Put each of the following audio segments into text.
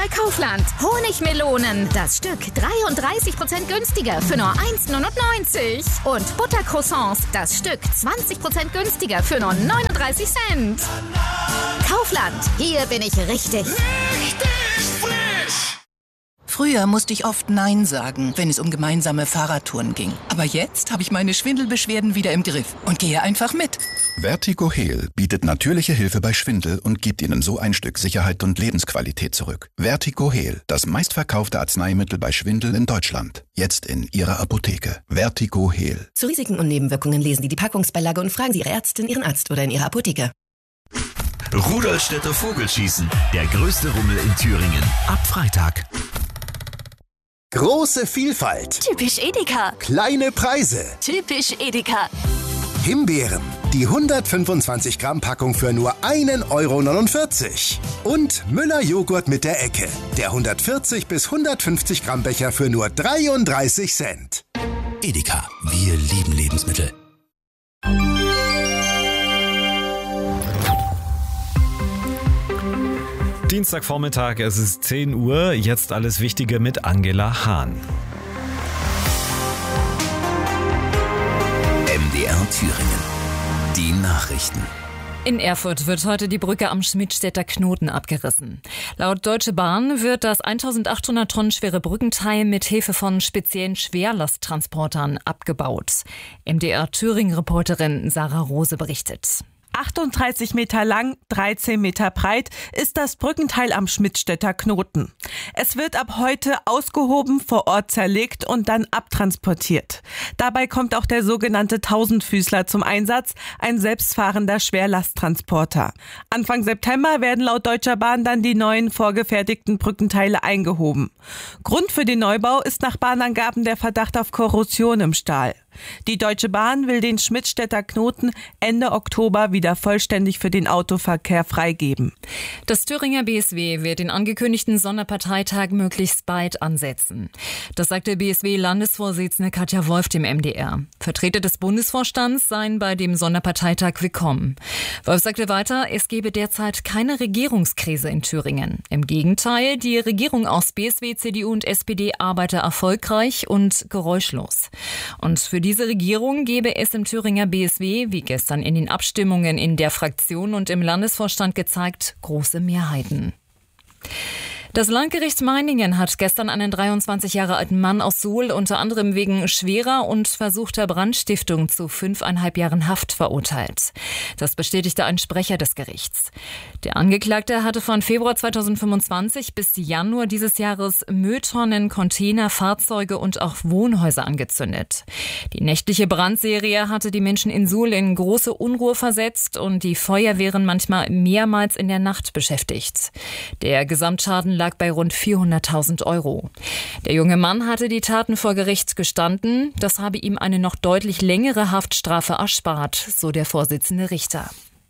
bei Kaufland. Honigmelonen, das Stück 33% günstiger für nur 1,99 €. Und Buttercroissants, das Stück 20% günstiger für nur 39 Cent. Kaufland, hier bin ich richtig. Richtig frisch! Früher musste ich oft Nein sagen, wenn es um gemeinsame Fahrradtouren ging. Aber jetzt habe ich meine Schwindelbeschwerden wieder im Griff und gehe einfach mit. Vertigo Heal bietet natürliche Hilfe bei Schwindel und gibt Ihnen so ein Stück Sicherheit und Lebensqualität zurück. Vertigo Heal, das meistverkaufte Arzneimittel bei Schwindel in Deutschland. Jetzt in Ihrer Apotheke. Vertigo Heal. Zu Risiken und Nebenwirkungen lesen Sie die Packungsbeilage und fragen Sie Ihre Ärztin, Ihren Arzt oder in Ihrer Apotheke. Rudolstädter Vogelschießen, der größte Rummel in Thüringen. Ab Freitag. Große Vielfalt. Typisch Edeka. Kleine Preise. Typisch Edeka. Himbeeren. Die 125 Gramm Packung für nur 1,49 €. Und Müller Joghurt mit der Ecke. Der 140 bis 150 Gramm Becher für nur 33 Cent. Edeka, wir lieben Lebensmittel. Dienstagvormittag, es ist 10 Uhr, jetzt alles Wichtige mit Angela Hahn. MDR Thüringen. Die Nachrichten. In Erfurt wird heute die Brücke am Schmidtstädter Knoten abgerissen. Laut Deutsche Bahn wird das 1800 Tonnen schwere Brückenteil mit Hilfe von speziellen Schwerlasttransportern abgebaut. MDR Thüringen-Reporterin Sarah Rose berichtet. 38 Meter lang, 13 Meter breit ist das Brückenteil am Schmidtstädter Knoten. Es wird ab heute ausgehoben, vor Ort zerlegt und dann abtransportiert. Dabei kommt auch der sogenannte Tausendfüßler zum Einsatz, ein selbstfahrender Schwerlasttransporter. Anfang September werden laut Deutscher Bahn dann die neuen vorgefertigten Brückenteile eingehoben. Grund für den Neubau ist nach Bahnangaben der Verdacht auf Korrosion im Stahl. Die Deutsche Bahn will den Schmidtstädter Knoten Ende Oktober wieder vollständig für den Autoverkehr freigeben. Das Thüringer BSW wird den angekündigten Sonderparteitag möglichst bald ansetzen. Das sagte BSW-Landesvorsitzende Katja Wolf dem MDR. Vertreter des Bundesvorstands seien bei dem Sonderparteitag willkommen. Wolf sagte weiter, es gebe derzeit keine Regierungskrise in Thüringen. Im Gegenteil, die Regierung aus BSW, CDU und SPD arbeite erfolgreich und geräuschlos. Und für diese Regierung gebe es im Thüringer BSW, wie gestern in den Abstimmungen in der Fraktion und im Landesvorstand gezeigt, große Mehrheiten. Das Landgericht Meiningen hat gestern einen 23 Jahre alten Mann aus Suhl unter anderem wegen schwerer und versuchter Brandstiftung zu 5,5 Jahren Haft verurteilt. Das bestätigte ein Sprecher des Gerichts. Der Angeklagte hatte von Februar 2025 bis Januar dieses Jahres Mülltonnen, Container, Fahrzeuge und auch Wohnhäuser angezündet. Die nächtliche Brandserie hatte die Menschen in Suhl in große Unruhe versetzt und die Feuerwehren manchmal mehrmals in der Nacht beschäftigt. Der Gesamtschaden lag bei rund 400.000 €. Der junge Mann hatte die Taten vor Gericht gestanden. Das habe ihm eine noch deutlich längere Haftstrafe erspart, so der Vorsitzende Richter.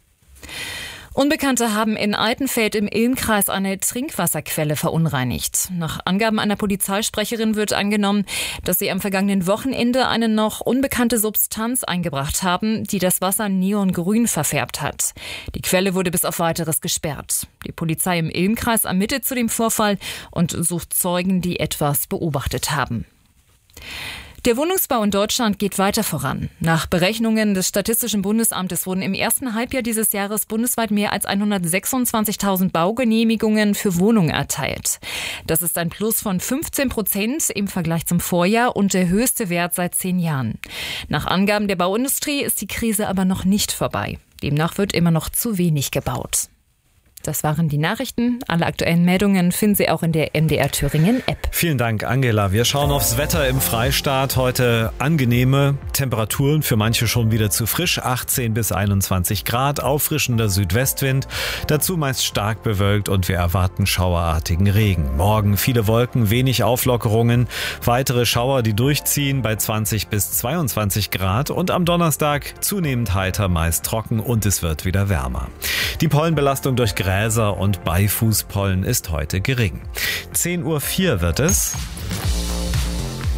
Unbekannte haben in Altenfeld im Ilmkreis eine Trinkwasserquelle verunreinigt. Nach Angaben einer Polizeisprecherin wird angenommen, dass sie am vergangenen Wochenende eine noch unbekannte Substanz eingebracht haben, die das Wasser neongrün verfärbt hat. Die Quelle wurde bis auf Weiteres gesperrt. Die Polizei im Ilmkreis ermittelt zu dem Vorfall und sucht Zeugen, die etwas beobachtet haben. Der Wohnungsbau in Deutschland geht weiter voran. Nach Berechnungen des Statistischen Bundesamtes wurden im ersten Halbjahr dieses Jahres bundesweit mehr als 126.000 Baugenehmigungen für Wohnungen erteilt. Das ist ein Plus von 15% im Vergleich zum Vorjahr und der höchste Wert seit 10 Jahren. Nach Angaben der Bauindustrie ist die Krise aber noch nicht vorbei. Demnach wird immer noch zu wenig gebaut. Das waren die Nachrichten. Alle aktuellen Meldungen finden Sie auch in der MDR Thüringen App. Vielen Dank, Angela. Wir schauen aufs Wetter im Freistaat. Heute angenehme Temperaturen, für manche schon wieder zu frisch. 18 bis 21 Grad, auffrischender Südwestwind. Dazu meist stark bewölkt und wir erwarten schauerartigen Regen. Morgen viele Wolken, wenig Auflockerungen. Weitere Schauer, die durchziehen bei 20 bis 22 Grad. Und am Donnerstag zunehmend heiter, meist trocken und es wird wieder wärmer. Die Pollenbelastung durch Gräser und Beifußpollen ist heute gering. 10:04 Uhr wird es.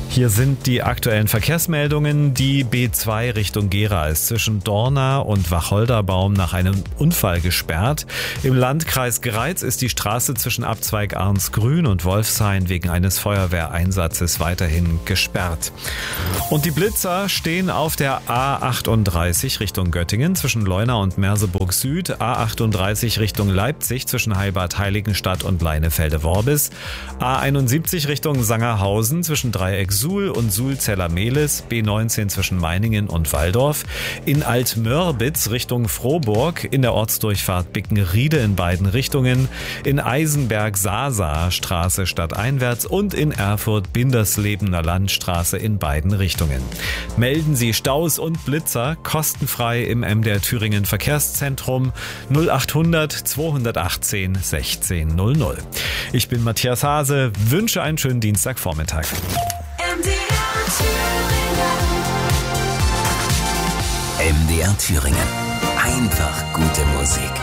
Hier sind die aktuellen Verkehrsmeldungen. Die B2 Richtung Gera ist zwischen Dorna und Wacholderbaum nach einem Unfall gesperrt. Im Landkreis Greiz ist die Straße zwischen Abzweig Arnsgrün und Wolfshain wegen eines Feuerwehreinsatzes weiterhin gesperrt. Und die Blitzer stehen auf der A38 Richtung Göttingen zwischen Leuna und Merseburg Süd, A38 Richtung Leipzig zwischen Heilbad Heiligenstadt und Leinefelde-Worbis, A71 Richtung Sangerhausen zwischen Dreieck Suhl und Suhl-Zeller-Mehlis, B19 zwischen Meiningen und Walldorf, in Altmörbitz Richtung Frohburg, in der Ortsdurchfahrt Bickenriede in beiden Richtungen, in Eisenberg-Sasa Straße stadteinwärts und in Erfurt Binderslebener Landstraße in beiden Richtungen. Melden Sie Staus und Blitzer kostenfrei im MDR Thüringen Verkehrszentrum 0800 218 1600. Ich bin Matthias Hase, wünsche einen schönen Dienstagvormittag. MDR Thüringen. Einfach gute Musik.